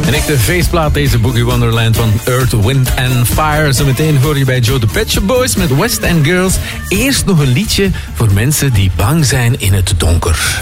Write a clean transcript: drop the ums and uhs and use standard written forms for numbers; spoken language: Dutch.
Een echte feestplaat, deze Boogie Wonderland van Earth, Wind and Fire. Zometeen hoor je bij Joe the Pet Shop Boys met West End Girls. Eerst nog een liedje voor mensen die bang zijn in het donker.